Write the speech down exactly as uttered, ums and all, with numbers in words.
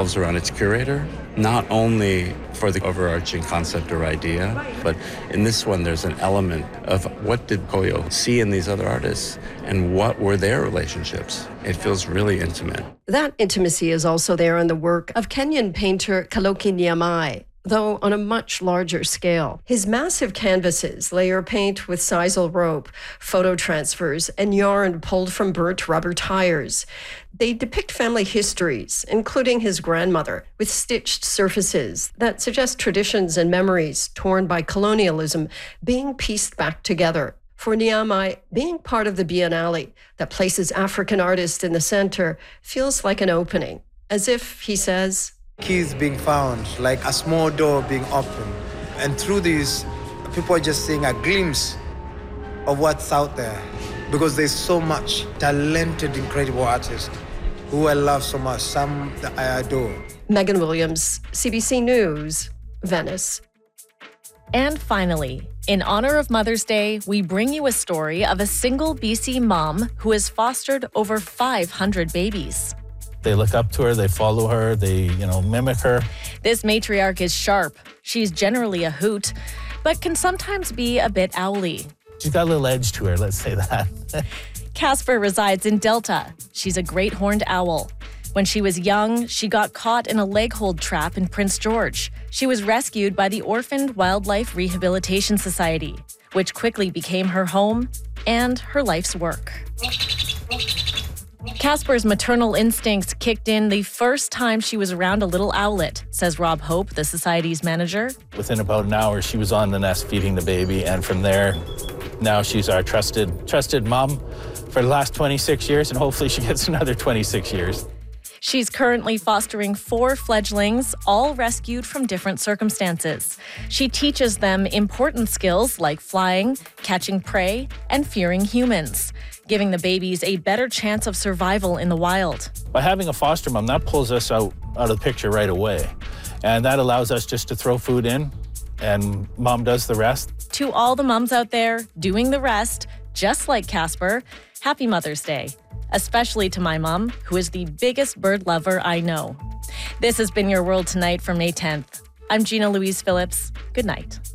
revolves around its curator, not only for the overarching concept or idea, but in this one there's an element of what did Koyo see in these other artists and what were their relationships. It feels really intimate. That intimacy is also there in the work of Kenyan painter Kaloki Nyamai, though on a much larger scale. His massive canvases layer paint with sisal rope, photo transfers, and yarn pulled from burnt rubber tires. They depict family histories, including his grandmother, with stitched surfaces that suggest traditions and memories torn by colonialism being pieced back together. For Nyamai, being part of the Biennale that places African artists in the center feels like an opening, as if, he says, keys being found, like a small door being opened. And through these, people are just seeing a glimpse of what's out there, because there's so much talented, incredible artists who I love so much, some that I adore. Megan Williams, C B C News, Venice. And finally, in honor of Mother's Day, we bring you a story of a single B C mom who has fostered over five hundred babies. They look up to her, they follow her, they, you know, mimic her. This matriarch is sharp. She's generally a hoot, but can sometimes be a bit owly. She's got a little edge to her, let's say that. Casper resides in Delta. She's a great horned owl. When she was young, she got caught in a leg hold trap in Prince George. She was rescued by the Orphaned Wildlife Rehabilitation Society, which quickly became her home and her life's work. Casper's maternal instincts kicked in the first time she was around a little owlet, says Rob Hope, the society's manager. Within about an hour, she was on the nest feeding the baby, and from there, now she's our trusted, trusted mom for the last twenty-six years, and hopefully she gets another twenty-six years. She's currently fostering four fledglings, all rescued from different circumstances. She teaches them important skills like flying, catching prey, and fearing humans, giving the babies a better chance of survival in the wild. By having a foster mom, that pulls us out, out of the picture right away. And that allows us just to throw food in, and mom does the rest. To all the moms out there doing the rest, just like Casper, happy Mother's Day. Especially to my mom, who is the biggest bird lover I know. This has been Your World Tonight from May tenth. I'm Gina Louise Phillips. Good night.